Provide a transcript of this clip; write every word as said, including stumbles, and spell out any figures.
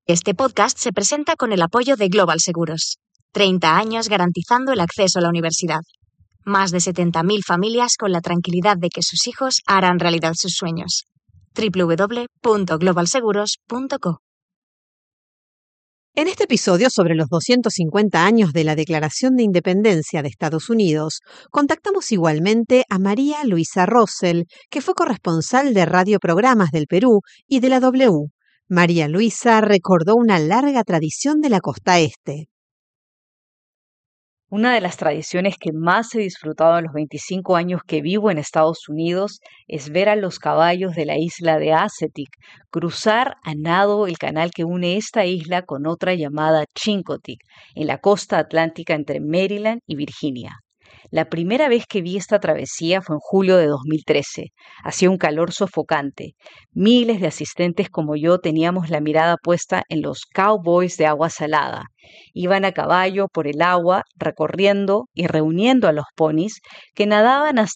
Este podcast se presenta con el apoyo de Global Seguros. treinta años garantizando el acceso a la universidad. Más de setenta mil familias con la tranquilidad de que sus hijos harán realidad sus sueños. doble u doble u doble u punto global seguros punto co. En este episodio sobre los doscientos cincuenta años de la Declaración de Independencia de Estados Unidos, contactamos igualmente a María Luisa Rosell, que fue corresponsal de radioprogramas del Perú y de la W. María Luisa recordó una larga tradición de la costa este. Una de las tradiciones que más he disfrutado en los veinticinco años que vivo en Estados Unidos es ver a los caballos de la isla de Assateague cruzar a nado el canal que une esta isla con otra llamada Chincoteague, en la costa atlántica entre Maryland y Virginia. La primera vez que vi esta travesía fue en julio de dos mil trece. Hacía un calor sofocante. Miles de asistentes como yo teníamos la mirada puesta en los cowboys de agua salada. Iban a caballo por el agua, recorriendo y reuniendo a los ponis que nadaban hasta